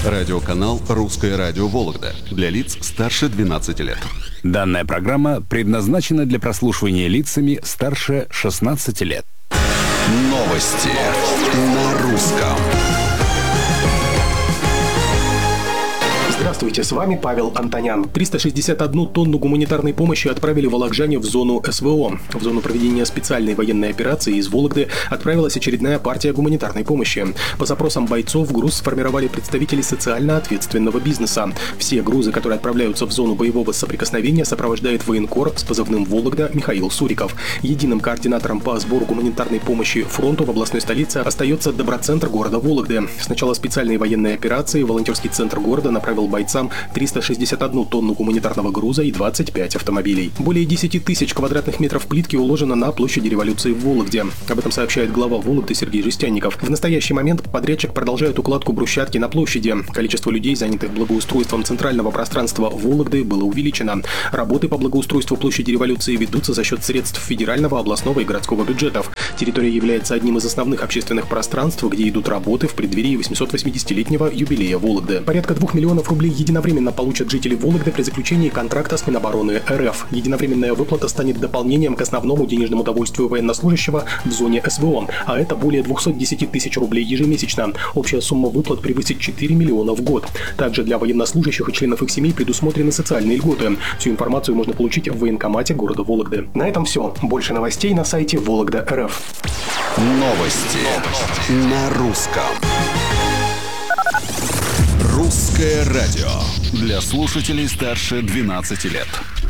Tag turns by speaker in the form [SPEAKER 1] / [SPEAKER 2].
[SPEAKER 1] Радиоканал «Русское радио Вологда» для лиц старше 12 лет.
[SPEAKER 2] Данная программа предназначена для прослушивания лицами старше 16 лет.
[SPEAKER 1] Новости на русском.
[SPEAKER 3] Здравствуйте, с вами Павел Антонян. 361 тонну гуманитарной помощи отправили волокжане в зону СВО. В зону проведения специальной военной операции из Вологды отправилась очередная партия гуманитарной помощи. По запросам бойцов груз сформировали представители социально ответственного бизнеса. Все грузы, которые отправляются в зону боевого соприкосновения, сопровождает военкор с позывным «Вологда» Михаил Суриков. Единым координатором по сбору гуманитарной помощи фронту в областной столице остается Доброцентр города Вологды. С начала специальной военной операции волонтерский центр города направил бойцам 361 тонну гуманитарного груза и 25 автомобилей. Более 10 тысяч квадратных метров плитки уложено на площади Революции в Вологде. Об этом сообщает глава Вологды Сергей Жестянников. В настоящий момент подрядчик продолжает укладку брусчатки на площади. Количество людей, занятых благоустройством центрального пространства Вологды, было увеличено. Работы по благоустройству площади Революции ведутся за счет средств федерального, областного и городского бюджетов. Территория является одним из основных общественных пространств, где идут работы в преддверии 880-летнего юбилея Вологды. Порядка 2 миллионов рублей единовременно получат жители Вологды при заключении контракта с Минобороны РФ. Единовременная выплата станет дополнением к основному денежному довольствию военнослужащего в зоне СВО, а это более 210 тысяч рублей ежемесячно. Общая сумма выплат превысит 4 миллиона в год. Также для военнослужащих и членов их семей предусмотрены социальные льготы. Всю информацию можно получить в военкомате города Вологды. На этом все. Больше новостей на сайте Вологда.рф.
[SPEAKER 1] Новости на русском. «Русское радио» для слушателей старше 12 лет.